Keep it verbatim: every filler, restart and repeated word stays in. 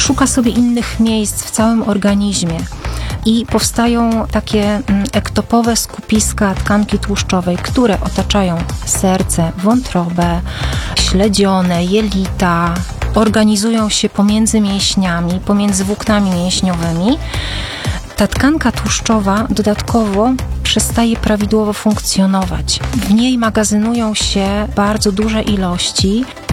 szuka sobie innych miejsc w całym organizmie. I powstają takie ektopowe skupiska tkanki tłuszczowej, które otaczają serce, wątrobę, śledzione, jelita, organizują się pomiędzy mięśniami, pomiędzy włóknami mięśniowymi. Ta tkanka tłuszczowa dodatkowo przestaje prawidłowo funkcjonować. W niej magazynują się bardzo duże ilości